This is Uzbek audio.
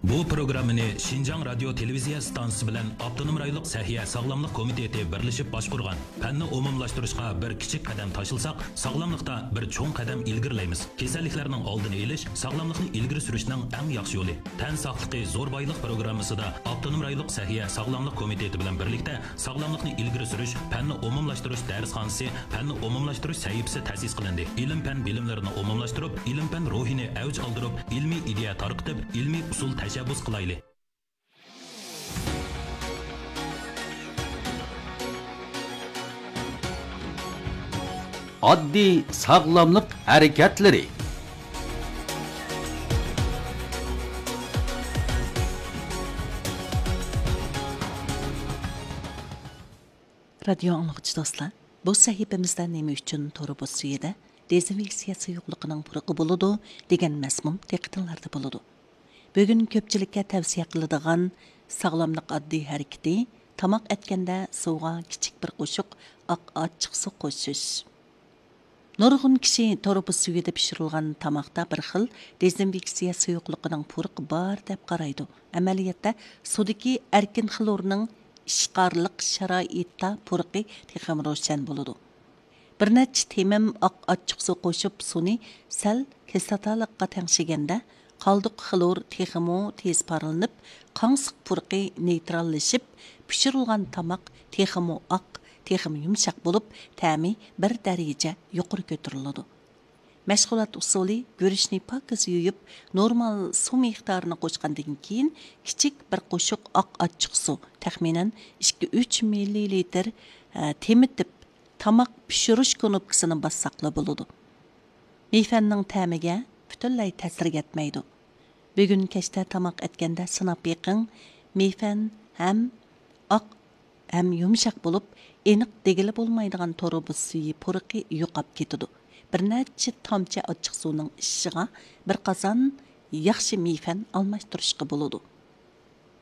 Bu programmani Şinjan Radyo Televiziya stansiyasi bilan Avtonom rayonluq Sahiya Sog'lomlik komiteti birlashib boshqurgan. Fanni umumlashtirishga bir kichik qadam tashilsak, sog'lomlikda bir cho'ng qadam ilgirlaymiz. Kasalliklarning oldini olish, sog'lomlikni ilgari surishning eng yaxshi yo'li. Tan sog'ligi zo'r boylik programmasida Avtonom rayonluq Sahiya Sog'lomlik komiteti bilan birlikda sog'lomlikni ilgari surish, fanni umumlashtirish darsxonasi, fanni umumlashtirish sahifasi ta'sis qilindi. Ilm-fan bilimlarini umumlashtirib, ilm-fan ruhini avj oldirib, ilmiy ideya tarqitib, ilmiy usul tashabbus qilayli. Oddiy sog'lomlik harakatlari. Radio anlıqçı dostlar, bu sahifemizde neme üçün toru bu suyeda dezinfeksiya suyuqluğunun purqı buludu degan mazmun teqitinlarda buludu. Bugün köpçülükке tavsiye qiladigan sağlamlık oddiy hareketi tamaq etkende suvga kichik bir qo'shiq oq-ochiq suv qo'shish. Nurg'un kishi to'rupus suyida pishirilgan tamoqda bir xil dezinfeksiya suyuqligining purqi bor deb qaraydi. Amaliyotda sudagi erkin xlorning ishqorliq sharoitda purqi texim ro'shan bo'ladi. Bir necha temim oq-ochiq suv qo'shib suvni sal kislotalikqa tengshiganda qaldiq xlor teximo tez parilinib, qansiq purqi neytrallashib, pishirilgan tamoq teximo oq, texim yumshoq bo'lib, ta'mi bir daraja yuqori ko'tariladi. Mashg'ulot usuli go'rishni pokiz yuyib, normal suv miqdorini qo'shgandan keyin kichik bir qo'shiq oq-ochiq suv, taxminan 2-3 ml temitib tamoq pishirish knopkasini bossaqla bo'ladi. Meyfanning ta'miga butunlay ta'sir etmaydi. Bugun kechda tamoq etganda sinab yiqing, meyfan ham oq ham yumshoq bo'lib, aniq degili bo'lmaydigan to'robus suyi purqi yo'qab ketadi. Bir necha tomchi ochiq suvning ishiga bir qozon yaxshi meyfan almashtirishga bo'ladi.